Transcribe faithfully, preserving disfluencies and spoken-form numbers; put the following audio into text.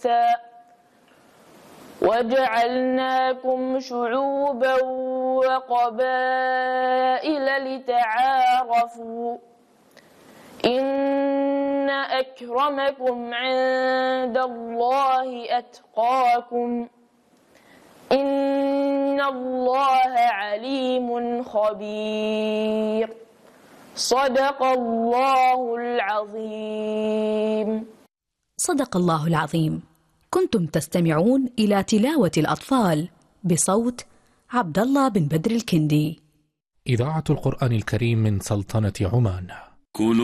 وجعلناكم شعوبا وقبائل لتعارفوا إن أكرمكم عند الله أتقاكم إن الله عليم خبير. صدق الله العظيم. صدق الله العظيم. كنتم تستمعون إلى تلاوة الأطفال بصوت عبد الله بن بدر الكندي. إذاعة القرآن الكريم من سلطنة عمان.